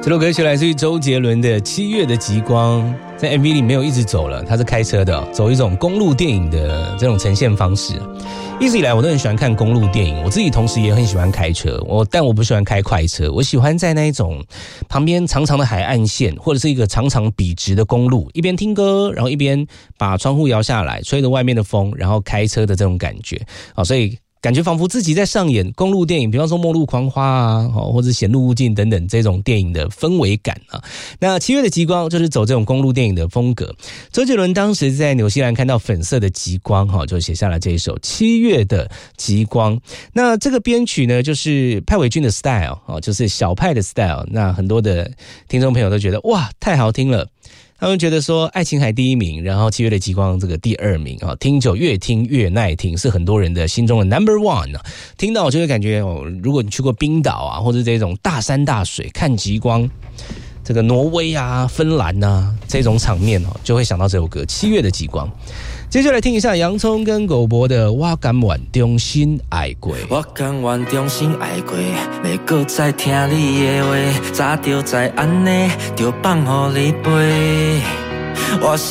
这首歌曲来自于周杰伦的《七月的极光》，在 MV 里没有一直走了，他是开车的，走一种公路电影的这种呈现方式。一直以来我都很喜欢看公路电影，我自己同时也很喜欢开车，但我不喜欢开快车，我喜欢在那一种旁边长长的海岸线，或者是一个长长笔直的公路，一边听歌，然后一边把窗户摇下来，吹着外面的风，然后开车的这种感觉。所以感觉仿佛自己在上演公路电影，比方说《末路狂花》啊，或者《显露无尽》等等这种电影的氛围感啊。那《七月的极光》就是走这种公路电影的风格。周杰伦当时在纽西兰看到粉色的极光，就写下了这一首《七月的极光》。那这个编曲呢，就是派伟俊的 style， 就是小派的 style。那很多的听众朋友都觉得哇，太好听了。他们觉得说爱琴海第一名，然后七月的极光这个第二名，听久越听越耐听，是很多人的心中的 number one。听到我就会感觉如果你去过冰岛啊，或者这种大山大水看极光，这个挪威啊、芬兰啊这种场面，就会想到这首歌《七月的极光》。接下来听一下洋葱跟狗博的我甘愿重新爱过。 我甘愿重新爱过，袂搁再听你的话，早就知安尼，就放予你飞。